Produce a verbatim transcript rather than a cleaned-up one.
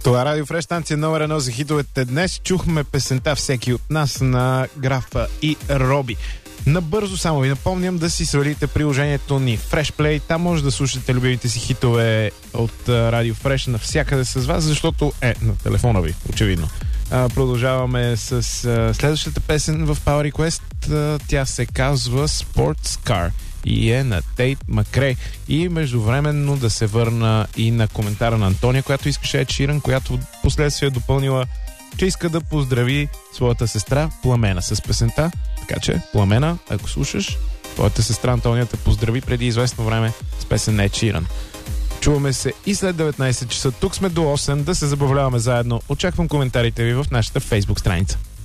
Това е Радио Фреш, станция номер едно за хитовете. Днес чухме песента "Всеки от нас" на Графа и Роби. Набързо само ви напомням да си свалите приложението ни FreshPlay. Там може да слушате любимите си хитове от Радио Фреш навсякъде с вас, защото е на телефона ви, очевидно. А, продължаваме с а, следващата песен в Power Request. А, тя се казва Sports Car и е на Тейт Макрей. И междувременно да се върна и на коментара на Антония, която искаше Ед Ширан, която последствие е допълнила, че иска да поздрави своята сестра Пламена с песента. Така че, Пламена, ако слушаш, твоята сестра Антония те поздрави преди известно време с песен на Ед Ширан. Чуваме се и след деветнайсет часа. Тук сме до осем, да се забавляваме заедно. Очаквам коментарите ви в нашата Facebook страница.